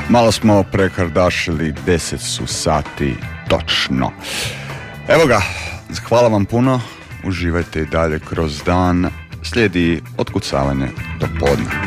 Malo smo prekardašili, 10 su sati točno. Evo ga, hvala vam puno, uživajte i dalje kroz dan, slijedi otkucavanje do podne.